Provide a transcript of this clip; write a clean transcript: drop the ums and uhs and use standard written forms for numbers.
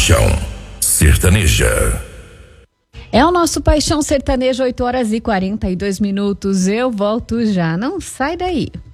Paixão Sertaneja. É o nosso Paixão Sertaneja, 8h42. Eu volto já, não sai daí.